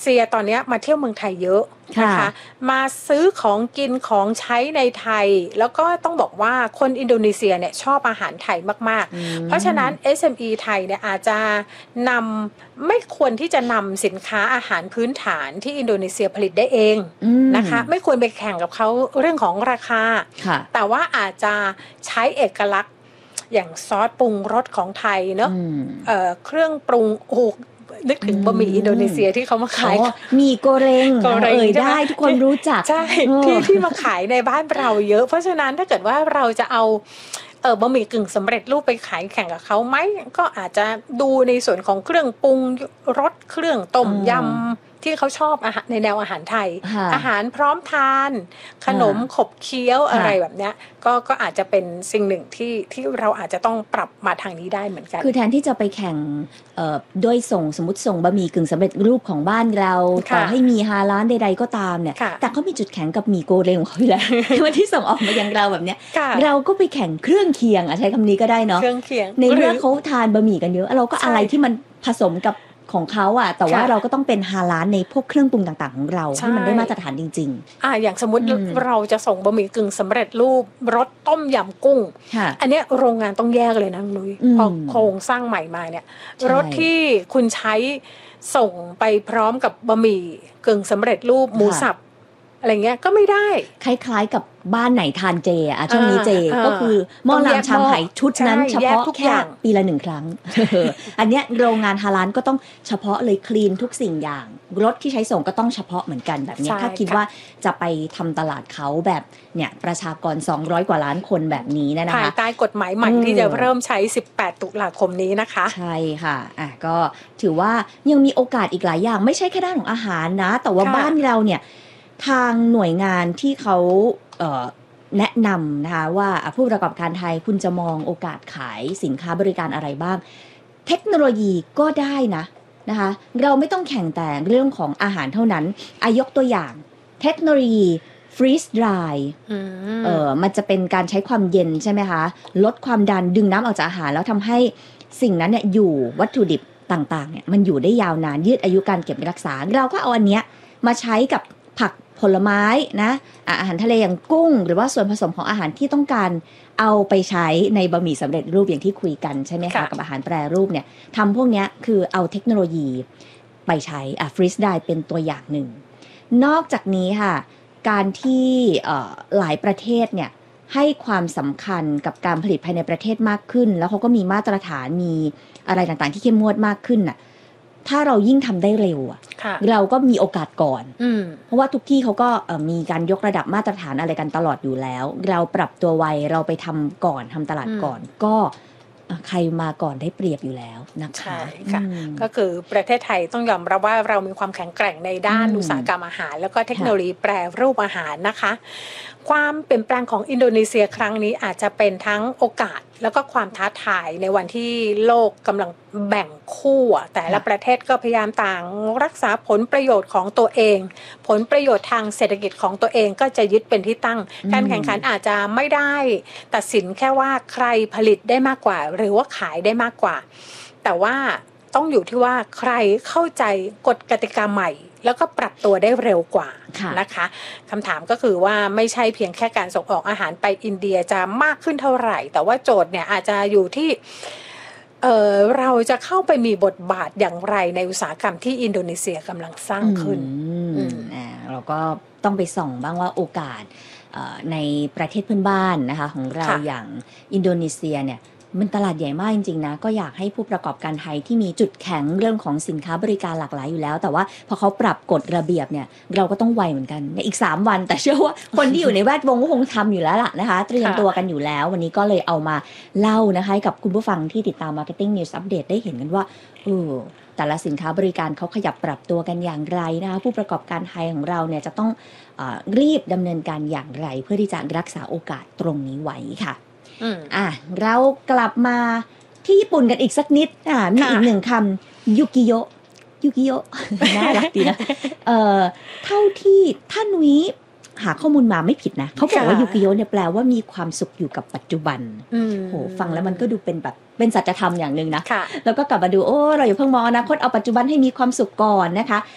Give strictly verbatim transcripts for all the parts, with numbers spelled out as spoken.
เซียตอนนี้มาเที่ยวเมืองไทยเยอะนะคะมาซื้อของกินของใช้ในไทยแล้วก็ต้องบอกว่าคนอินโดนีเซียเนี่ยชอบอาหารไทยมากๆเพราะฉะนั้น เอส เอ็ม อี ไทยเนี่ยอาจจะนำไม่ควรที่จะนำสินค้าอาหารพื้นฐานที่อินโดนีเซียผลิตได้เองนะคะไม่ควรไปแข่งกับเขาเรื่องของราคาแต่ว่าอาจจะใช้เอกลักษณ์อย่างซอสปรุงรสของไทยเนาะ เอ่อเครื่องปรุงโอ้นึกถึงบะหมี่อินโดนีเซียที่เขามาขายมีโกเรงเอ่ยได้ทุกคนรู้จักใช่ที่ที่มาขายในบ้านเราเยอะเพราะฉะนั้นถ้าเกิดว่าเราจะเอาเออบะหมี่กึ่งสำเร็จรูปไปขายแข่งกับเขาไหมก็อาจจะดูในส่วนของเครื่องปรุงรสเครื่องต้มยำที่เขาชอบอาหารในแนวอาหารไทยอาหารพร้อมทานขนมขบเคี้ยวอะไรแบบเนี้ยก็ก็อาจจะเป็นสิ่งหนึ่งที่ที่เราอาจจะต้องปรับมาทางนี้ได้เหมือนกันคือแทนที่จะไปแข่งเอ่อด้วยส่งสมมติส่งบะหมี่กึ่งสำเร็จรูปของบ้านเราต่อให้มีฮาลาลใดๆก็ตามเนี่ยแต่เขามีจุดแข็งกับหมี่โกเรงของเขาอยู่แล้ววันที่ส่งออกมาอย่างเราแบบเนี้ยเราก็ไปแข่งเครื่องเคียงใช้คำนี้ก็ได้เนาะเครื่องเคียงในเมื่อเขาทานบะหมี่กันเยอะเราก็อะไรที่มันผสมกับของเขาอ่ะแต่ว่าเราก็ต้องเป็นฮาลาลในพวกเครื่องปรุงต่างๆของเราให้มันได้มาตรฐานจริงๆอ่าอย่างสมมุติเราจะส่งบะหมี่กึ่งสำเร็จรูปรสต้มยำกุ้งอันนี้โรงงานต้องแยกเลยนะนุ้ยพอโครงสร้างใหม่มาเนี่ยรสที่คุณใช้ส่งไปพร้อมกับบะหมี่กึ่งสำเร็จรูปหมูสับอะไรเงี้ยก็ไม่ได้คล้ายๆกับบ้านไหนทานเจอ่ะช่วงนี้เจก็คือหม้อลามชามไหชุดนั้นเฉพาะแค่ปีละหนึ่งครั้งอันเนี้ยโรงงานฮาลาลก็ต้องเฉพาะเลยคลีนทุกสิ่งอย่างรถที่ใช้ส่งก็ต้องเฉพาะเหมือนกันแบบนี้ถ้าคิดว่าจะไปทำตลาดเขาแบบเนี่ยประชากรสองร้อยกว่าล้านคนแบบนี้นะคะภายใต้กฎหมายใหม่ที่จะเริ่มใช้สิบแปดตุลาคมนี้นะคะใช่ค่ะอ่ะก็ถือว่ายังมีโอกาสอีกหลายอย่างไม่ใช่แค่ด้านของอาหารนะแต่ว่าบ้านเราเนี่ยทางหน่วยงานที่เขาเอ่อแนะนำนะคะว่าผู้ประกอบการไทยคุณจะมองโอกาสขายสินค้าบริการอะไรบ้างเทคโนโลยีก็ได้นะนะคะเราไม่ต้องแข่งแต่เรื่องของอาหารเท่านั้นอายกตัวอย่างเทคโนโลยีฟรีซดรายเอ่อมันจะเป็นการใช้ความเย็นใช่ไหมคะลดความดันดึงน้ำออกจากอาหารแล้วทำให้สิ่งนั้นเนี่ยอยู่วัตถุดิบต่างๆเนี่ยมันอยู่ได้ยาวนานยืดอายุการเก็บรักษาเราก็เอาอันเนี้ยมาใช้กับผักผลไม้นะอาหารทะเลอย่างกุ้งหรือว่าส่วนผสมของอาหารที่ต้องการเอาไปใช้ในบะหมี่สำเร็จรูปอย่างที่คุยกันใช่ไหมคะกับอาหารแปรรูปเนี่ยทำพวกนี้คือเอาเทคโนโลยีไปใช้อ่ะฟรีซไดร์เป็นตัวอย่างหนึ่งนอกจากนี้ค่ะการที่หลายประเทศเนี่ยให้ความสำคัญกับการผลิตภายในประเทศมากขึ้นแล้วเขาก็มีมาตรฐานมีอะไรต่างๆที่เข้มงวดมากขึ้นน่ะถ้าเรายิ่งทำได้เร็วอ่ะเราก็มีโอกาสก่อนเพราะว่าทุกที่เขาก็มีการยกระดับมาตรฐานอะไรกันตลอดอยู่แล้วเราปรับตัวไวเราไปทำก่อนทำตลาดก่อนก็ใครมาก่อนได้เปรียบอยู่แล้วนะคะใช่ค่ะก็คือประเทศไทยต้องยอมรับว่าเรามีความแข็งแกร่งในด้านอุตสาหกรรมอาหารแล้วก็เทคโนโลยีแปรรูปอาหารนะคะความเปลี่ยนแปลงของอินโดนีเซียครั้งนี้อาจจะเป็นทั้งโอกาสแล้วก็ความท้าทายในวันที่โลกกำลังแบ่งคู่แต่ละประเทศก็พยายามต่างรักษาผลประโยชน์ของตัวเองผลประโยชน์ทางเศรษฐกิจของตัวเองก็จะยึดเป็นที่ตั้งการแข่งขันอาจจะไม่ได้ตัดสินแค่ว่าใครผลิตได้มากกว่าหรือว่าขายได้มากกว่าแต่ว่าต้องอยู่ที่ว่าใครเข้าใจกฎกติกาใหม่แล้วก็ปรับตัวได้เร็วกว่านะคะคำถามก็คือว่าไม่ใช่เพียงแค่การส่งออกอาหารไปอินเดียจะมากขึ้นเท่าไหร่แต่ว่าโจทย์เนี่ยอาจจะอยู่ที่เอ่อเราจะเข้าไปมีบทบาทอย่างไรในอุตสาหกรรมที่อินโดนีเซียกำลังสร้างขึ้นอ่าเราก็ต้องไปส่องบ้างว่าโอกาสในประเทศเพื่อนบ้านนะคะของเราอย่างอินโดนีเซียเนี่ยมันตลาดใหญ่มากจริงๆนะก็อยากให้ผู้ประกอบการไทยที่มีจุดแข็งเรื่องของสินค้าบริการหลากหลายอยู่แล้วแต่ว่าพอเขาปรับกฎระเบียบเนี่ยเราก็ต้องไวเหมือนกันในอีกสามวันแต่เชื่อว่าคนที่อยู่ในแวดวงก็คงทำอยู่แล้วล่ะนะคะเตรียมตัวกันอยู่แล้ววันนี้ก็เลยเอามาเล่านะคะให้กับคุณผู้ฟังที่ติดตาม Marketing News Update ได้เห็นกันว่าเออแต่ละสินค้าบริการเขาขยับปรับตัวกันอย่างไรนะคะผู้ประกอบการไทยของเราเนี่ยจะต้องเอ่อรีบดำเนินการอย่างไรเพื่อที่จะรักษาโอกาสตรงนี้ไว้ค่ะอ่ะเรากลับมาที่ญี่ปุ่นกันอีกสักนิดอ่ามีอีกหนึ่งคำยุกิโยะยุกิโยะน่ารักดีนะเอ่อเท่าที่ท่านวิหาข้อมูลมาไม่ผิดนะเขาบอกว่ายุกิโยะเนี่ยแปลว่ามีความสุขอยู่กับปัจจุบันโหฟังแล้วมันก็ดูเป็นแบบเป็นสัจธรรมอย่างนึงนะแล้วก็กลับมาดูโอ้เราอย่าเพิ่งมองอนาคตเอาปัจจุบันให้มีความสุขก่อนนะคะ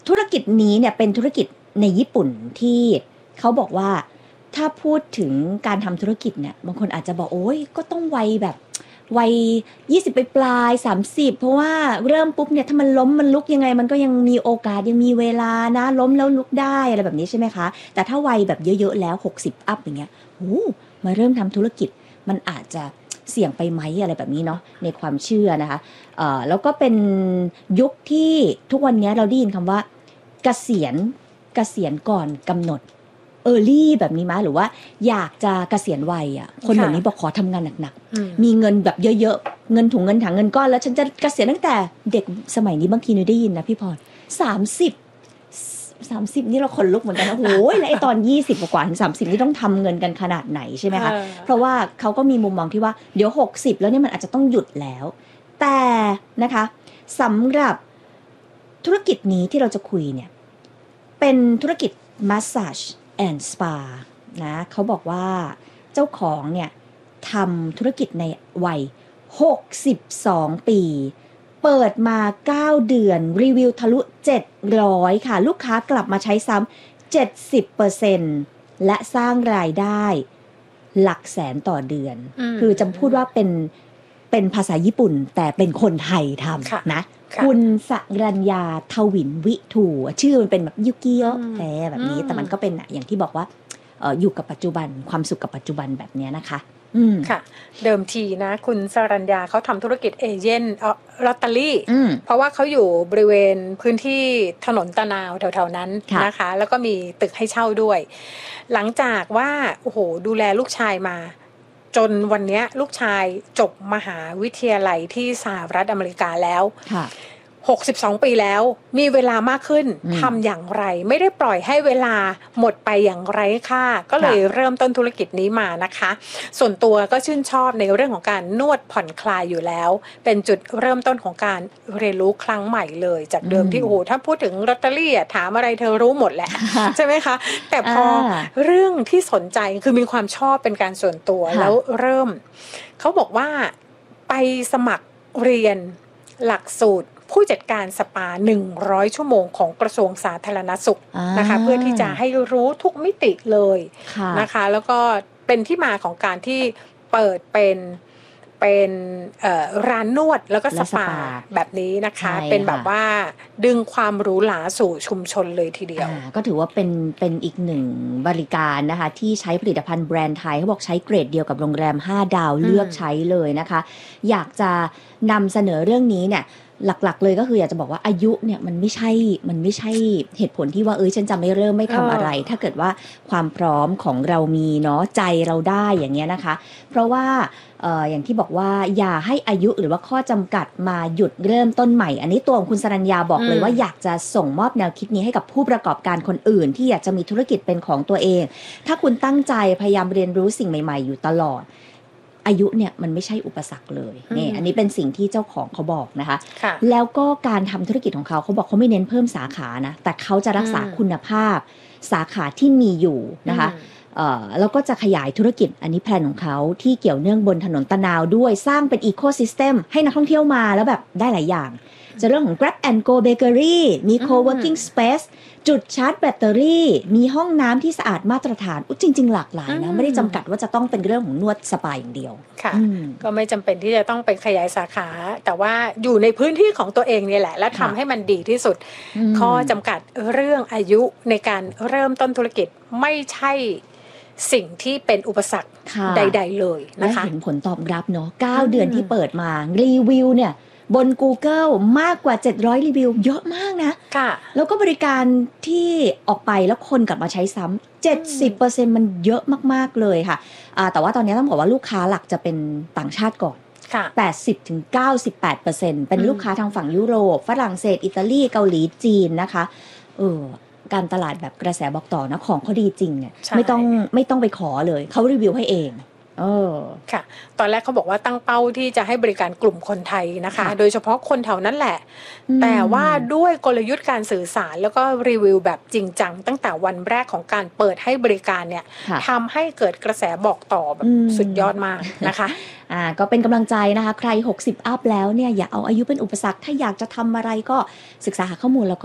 ธุรกิจนี้เนี่ยเป็นธุรกิจในญี่ปุ่นที่เขาบอกว่าถ้าพูดถึงการทำธุรกิจเนี่ยบางคนอาจจะบอกโอ้ยก็ต้องวัยแบบวัยยี่สิบไปปลายสามสิบเพราะว่าเริ่มปุ๊บเนี่ยถ้ามันล้มมันลุกยังไงมันก็ยังมีโอกาสยังมีเวลานะล้มแล้วลุกได้อะไรแบบนี้ใช่ไหมคะแต่ถ้าวัยแบบเยอะๆแล้วหกสิบอัพอย่างเงี้ยโอ้มาเริ่มทำธุรกิจมันอาจจะเสี่ยงไปไหมอะไรแบบนี้เนาะในความเชื่อนะคะเอ่อแล้วก็เป็นยุคที่ทุกวันนี้เราได้ยินคำว่าเกษียณเกษียณก่อนกำหนดเออร์ลี่แบบนี้มั้ยหรือว่าอยากจะเกษียณวัยอ่ะคนแบบนี้บอกขอทำงานหนักๆมีเงินแบบเยอะๆเงินถุงเงินถังเงินก้อนแล้วฉันจะเกษียณตั้งแต่เด็กสมัยนี้บางทีหนูได้ยินนะพี่พรสามสิบ สามสิบนี่เราขนลุกเหมือนกันนะโอ้ยแล้วไอ้ตอนยี่สิบกว่าถึงสามสิบนี่ต้องทำเงินกันขนาดไหนใช่ไหมคะเพราะว่าเขาก็มีมุมมองที่ว่าเดี๋ยวหกสิบแล้วเนี่ยมันอาจจะต้องหยุดแล้วแต่นะคะสำหรับธุรกิจนี้ที่เราจะคุยเนี่ยเป็นธุรกิจ massage and spa นะเขาบอกว่าเจ้าของเนี่ยทำธุรกิจในวัยหกสิบสองปีเปิดมาเก้าเดือนรีวิวทะลุเจ็ดร้อยค่ะลูกค้ากลับมาใช้ซ้ำ เจ็ดสิบเปอร์เซ็นต์ และสร้างรายได้หลักแสนต่อเดือนคือจะพูดว่าเป็นเป็นภาษาญี่ปุ่นแต่เป็นคนไทยทำนะคุณสรัญญาทวินวิทูชื่อมันเป็นแบบยุกิโอะแท้แบบนี้แต่มันก็เป็นอย่างที่บอกว่าเอ่ออยู่กับปัจจุบันความสุขกับปัจจุบันแบบนี้นะคะค่ะเดิมทีนะคุณสรัญญาเขาทำธุรกิจเอเจนต์ลอตเตอรี่เพราะว่าเขาอยู่บริเวณพื้นที่ถนนตะนาวแถวๆนั้นนะคะแล้วก็มีตึกให้เช่าด้วยหลังจากว่าโอ้โหดูแลลูกชายมาจนวันนี้ลูกชายจบมหาวิทยาลัยที่สหรัฐอเมริกาแล้วหกสิบสองปีแล้วมีเวลามากขึ้นทำอย่างไรไม่ได้ปล่อยให้เวลาหมดไปอย่างไร้ค่าก็เลยเริ่มต้นธุรกิจนี้มานะคะส่วนตัวก็ชื่นชอบในเรื่องของการนวดผ่อนคลายอยู่แล้วเป็นจุดเริ่มต้นของการเรียนรู้ครั้งใหม่เลยจากเดิมที่โอ้โหถ้าพูดถึงลอตเตอรี่ถามอะไรเธอรู้หมดแหละใช่ไหมคะแต่พอเรื่องที่สนใจคือมีความชอบเป็นการส่วนตัวแล้วเริ่มเขาบอกว่าไปสมัครเรียนหลักสูตรผู้จัดการสปาหนึ่งร้อยชั่วโมงของกระทรวงสาธารณสุขนะคะเพื่อที่จะให้รู้ทุกมิติเลยนะคะแล้วก็เป็นที่มาของการที่เปิดเป็นเป็นร้านนวดแล้วก็สปาแบบนี้นะคะเป็นแบบว่าดึงความหรูหราสู่ชุมชนเลยทีเดียวก็ถือว่าเป็นเป็นอีกหนึ่งบริการนะคะที่ใช้ผลิตภัณฑ์แบรนด์ไทยเขาบอกใช้เกรดเดียวกับโรงแรมห้าดาวเลือกใช้เลยนะคะอยากจะนำเสนอเรื่องนี้เนี่ยหลักๆเลยก็คืออยากจะบอกว่าอายุเนี่ยมันไม่ใช่มันไม่ใช่เหตุผลที่ว่าเอ้ยฉันจะไม่เริ่มไม่ทำอะไรถ้าเกิดว่าความพร้อมของเรามีเนาะใจเราได้อย่างเงี้ยนะคะเพราะว่าเอ่ออย่างที่บอกว่าอย่าให้อายุหรือว่าข้อจำกัดมาหยุดเริ่มต้นใหม่อันนี้ตัวของคุณสรัญญาบอกเลยว่าอยากจะส่งมอบแนวคิดนี้ให้กับผู้ประกอบการคนอื่นที่อยากจะมีธุรกิจเป็นของตัวเองถ้าคุณตั้งใจพยายามเรียนรู้สิ่งใหม่ๆอยู่ตลอดอายุเนี่ยมันไม่ใช่อุปสรรคเลยนี่อันนี้เป็นสิ่งที่เจ้าของเขาบอกนะคะแล้วก็การทำธุรกิจของเขาเขาบอกเขาไม่เน้นเพิ่มสาขานะแต่เขาจะรักษาคุณภาพสาขาที่มีอยู่นะคะแล้วก็จะขยายธุรกิจอันนี้แพลนของเขาที่เกี่ยวเนื่องบนถนนตะนาวด้วยสร้างเป็นอีโคซิสเต็มให้นักท่องเที่ยวมาแล้วแบบได้หลายอย่างจะเรื่องของ Grab and Go Bakery มี Co-working Space จุดชาร์จแบตเตอรี่มีห้องน้ำที่สะอาดมาตรฐานจริงๆหลากหลายนะไม่ได้จำกัดว่าจะต้องเป็นเรื่องของนวดสปาอย่างเดียวค่ะก็ไม่จำเป็นที่จะต้องไปขยายสาขาแต่ว่าอยู่ในพื้นที่ของตัวเองนี่แหละและทำให้มันดีที่สุดข้อจำกัดเรื่องอายุในการเริ่มต้นธุรกิจไม่ใช่สิ่งที่เป็นอุปสรรคใดๆเลยนะคะและเห็นผลตอบรับเนาะเก้าเดือนที่เปิดมารีวิวเนี่ยบน Google มากกว่าเจ็ดร้อยรีวิวเยอะมากนะค่ะแล้วก็บริการที่ออกไปแล้วคนกลับมาใช้ซ้ำ เจ็ดสิบเปอร์เซ็นต์ มันเยอะมากๆเลยค่ะอ่าแต่ว่าตอนนี้ต้องบอกว่าลูกค้าหลักจะเป็นต่างชาติก่อนค่ะ แปดสิบถึงเก้าสิบแปดเปอร์เซ็นต์ เป็นลูกค้าทางฝั่งยุโรปฝรั่งเศสอิตาลีเกาหลีจีนนะคะเออการตลาดแบบกระแสบอกต่อนะของเขาดีจริงเนี่ยไม่ต้องไม่ต้องไปขอเลยเขารีวิวให้เองเออค่ะตอนแรกเขาบอกว่าตั้งเป้าที่จะให้บริการกลุ่มคนไทยนะคะโดยเฉพาะคนแถวนั้นแหละแต่ว่าด้วยกลยุทธ์การสื่อสารแล้วก็รีวิวแบบจริงจังตั้งแต่วันแรกของการเปิดให้บริการเนี่ยทำให้เกิดกระแสบอกต่อแบบสุดยอดมากนะคะอ่าก็เป็นกำลังใจนะคะใครหกสิบอัพแล้วเนี่ยอย่าเอาอายุเป็นอุปสรรคถ้าอยากจะทำอะไรก็ศึกษาหาข้อมูลแล้วก็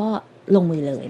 ลงมือเลย